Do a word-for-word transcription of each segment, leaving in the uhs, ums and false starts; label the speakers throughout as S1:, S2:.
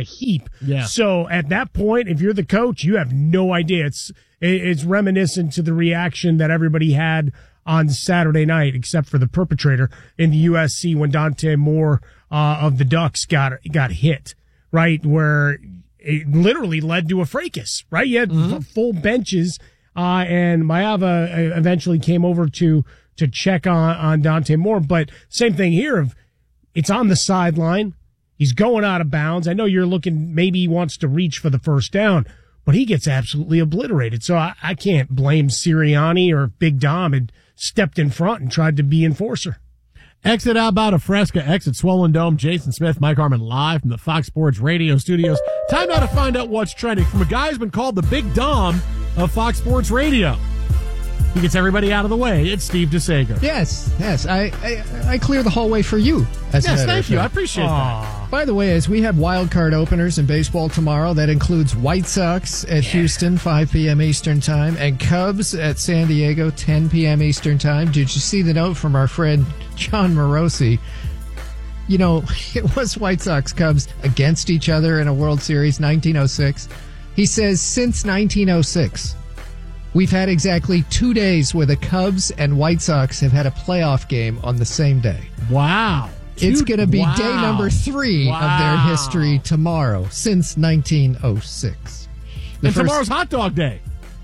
S1: a heap.
S2: Yeah.
S1: So at that point, if you're the coach, you have no idea. It's it's reminiscent to the reaction that everybody had on Saturday night, except for the perpetrator in the U S C when Dante Moore uh, of the Ducks got got hit, right, where it literally led to a fracas, right? You had mm-hmm. f- full benches, uh, and Maeva eventually came over to to check on, on Dante Moore. But same thing here. Of it's on the sideline. He's going out of bounds. I know you're looking, maybe he wants to reach for the first down, but he gets absolutely obliterated. So I, I can't blame Sirianni or Big Dom had stepped in front and tried to be enforcer.
S2: Exit Outbound of Fresca, exit Swollen Dome. Jason Smith, Mike Harmon live from the Fox Sports Radio studios. Time now to find out what's trending from a guy who's been called the Big Dom of Fox Sports Radio. He gets everybody out of the way. It's Steve DeSager.
S3: Yes, yes. I, I, I clear the hallway for you.
S2: As yes, thank you. I appreciate Aww. that.
S3: By the way, as we have wild card openers in baseball tomorrow, that includes White Sox at yeah. Houston, five p.m. Eastern Time, and Cubs at San Diego, ten p.m. Eastern Time. Did you see the note from our friend John Morosi? You know, it was White Sox Cubs against each other in a World Series, nineteen oh six. He says, since nineteen oh six, we've had exactly two days where the Cubs and White Sox have had a playoff game on the same day.
S2: Wow.
S3: It's going to be
S2: wow.
S3: day number three wow. of their history tomorrow, since nineteen oh six.
S2: The and tomorrow's Hot Dog Day.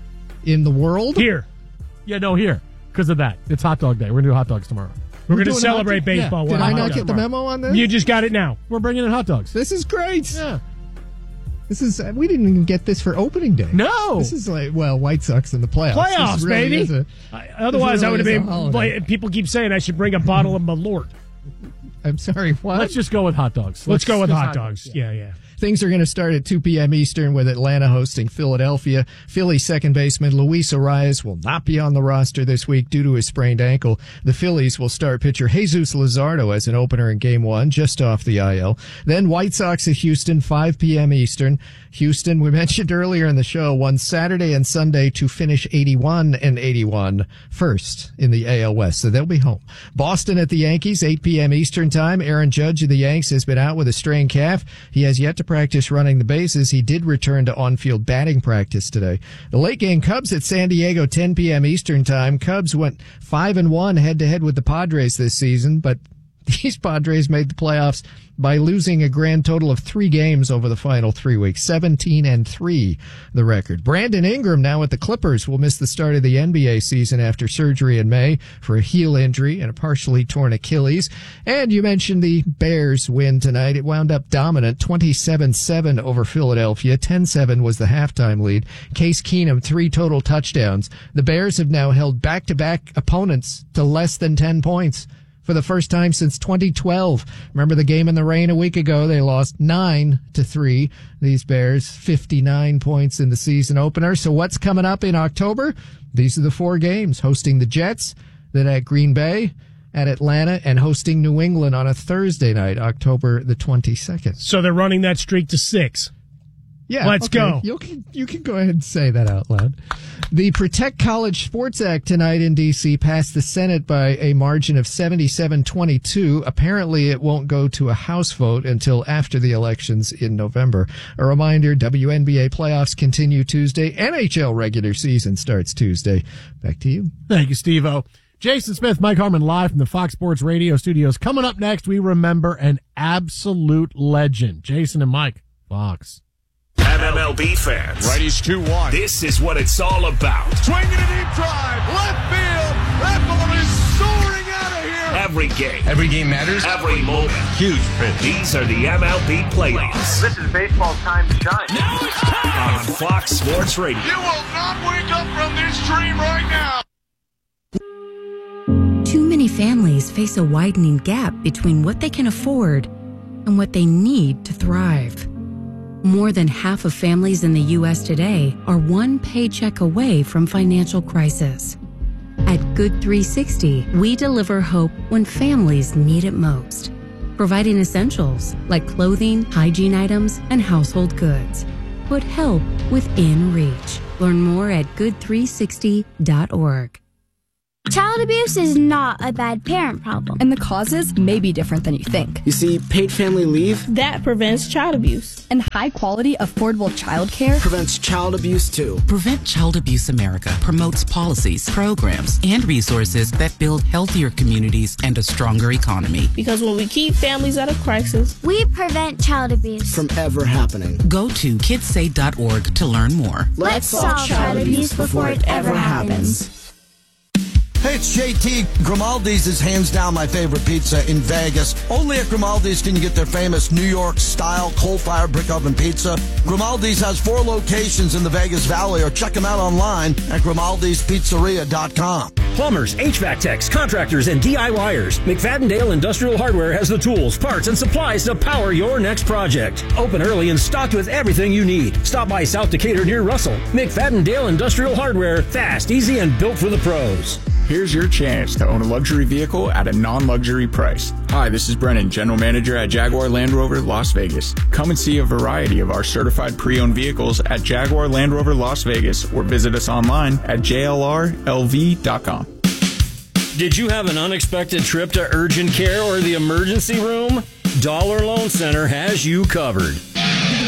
S3: In the world?
S1: Here.
S2: Yeah, no, here. Because of that. It's Hot Dog Day. We're going to do hot dogs tomorrow.
S1: We're, We're going to celebrate baseball.
S3: Yeah. Did I not get the memo on this?
S1: You just got it now.
S2: We're bringing in hot dogs.
S3: This is great.
S2: Yeah.
S3: This is we didn't even get this for opening day.
S2: No,
S3: this is like well, White Sox in the playoffs.
S1: Playoffs,
S3: really
S1: baby. A, I, otherwise, really I would have been. People keep saying I should bring a bottle of Malort.
S3: I'm sorry. What?
S2: Let's just go with hot dogs.
S1: Let's, Let's go with hot, hot
S2: dogs.
S1: dogs. Yeah, yeah.
S3: Things are going to start at two p.m. Eastern with Atlanta hosting Philadelphia. Phillies second baseman Luis Arias will not be on the roster this week due to his sprained ankle. The Phillies will start pitcher Jesus Luzardo as an opener in game one, just off the I L. Then White Sox at Houston, five p.m. Eastern. Houston, we mentioned earlier in the show, won Saturday and Sunday to finish eighty-one and eighty-one first in the A L West, so they'll be home. Boston at the Yankees, eight p.m. Eastern time. Aaron Judge of the Yanks has been out with a strained calf. He has yet to practice running the bases. He did return to on-field batting practice today. The late game Cubs at San Diego, ten p.m. Eastern time. Cubs went five and one head-to-head with the Padres this season, but these Padres made the playoffs by losing a grand total of three games over the final three weeks. seventeen and three, the record. Brandon Ingram, now at the Clippers, will miss the start of the N B A season after surgery in May for a heel injury and a partially torn Achilles. And you mentioned the Bears win tonight. It wound up dominant, twenty-seven seven over Philadelphia. ten seven was the halftime lead. Case Keenum, three total touchdowns. The Bears have now held back-to-back opponents to less than ten points. For the first time since twenty twelve. Remember the game in the rain a week ago? They lost nine to three. These Bears, fifty-nine points in the season opener. So what's coming up in October? These are the four games. Hosting the Jets, then at Green Bay, at Atlanta, and hosting New England on a Thursday night, October the twenty-second.
S1: So they're running that streak to six.
S3: Yeah,
S1: let's
S3: okay.
S1: go.
S3: You can, you can go ahead and say that out loud. The Protect College Sports Act tonight in D C passed the Senate by a margin of seventy-seven twenty-two. Apparently, it won't go to a House vote until after the elections in November. A reminder, W N B A playoffs continue Tuesday. N H L regular season starts Tuesday. Back to you.
S2: Thank you, Steve-O. Jason Smith, Mike Harmon live from the Fox Sports Radio studios. Coming up next, we remember an absolute legend. Jason and Mike, Fox.
S4: M M L B fans.
S5: Righties two one.
S4: This is what it's all about.
S5: Swinging a deep drive. Left field. That ball is soaring out of here.
S4: Every game.
S5: Every game matters.
S4: Every moment.
S5: Huge pitch.
S4: These are the M L B playoffs.
S6: This is baseball time to shine.
S4: Now it's time. On Fox Sports Radio.
S5: You will not wake up from this dream right now.
S7: Too many families face a widening gap between what they can afford and what they need to thrive. More than half of families in the U S today are one paycheck away from financial crisis. At Good three sixty, we deliver hope when families need it most, providing essentials like clothing, hygiene items, and household goods. Put help within reach. Learn more at good three sixty dot org.
S6: Child abuse is not a bad parent problem.
S8: And the causes may be different than you think.
S9: You see, paid family leave,
S10: that prevents child abuse.
S8: And high-quality, affordable child care
S9: prevents child abuse, too.
S11: Prevent Child Abuse America promotes policies, programs, and resources that build healthier communities and a stronger economy.
S10: Because when we keep families out of crisis,
S6: we prevent child abuse
S9: from ever happening.
S11: Go to kids say dot org to learn more.
S6: Let's solve child abuse before it ever happens.
S12: Hey, it's J T. Grimaldi's is hands down my favorite pizza in Vegas. Only at Grimaldi's can you get their famous New York-style coal-fired brick oven pizza. Grimaldi's has four locations in the Vegas Valley, or check them out online at grimaldis pizzeria dot com.
S13: Plumbers, H V A C techs, contractors, and DIYers. McFadden-Dale Industrial Hardware has the tools, parts, and supplies to power your next project. Open early and stocked with everything you need. Stop by South Decatur near Russell. McFadden-Dale Industrial Hardware. Fast, easy, and built for the pros.
S14: Here's your chance to own a luxury vehicle at a non-luxury price. Hi, this is Brennan, General Manager at Jaguar Land Rover Las Vegas. Come and see a variety of our certified pre-owned vehicles at Jaguar Land Rover Las Vegas, or visit us online at j l r l v dot com.
S13: Did you have an unexpected trip to urgent care or the emergency room? Dollar Loan Center has you covered.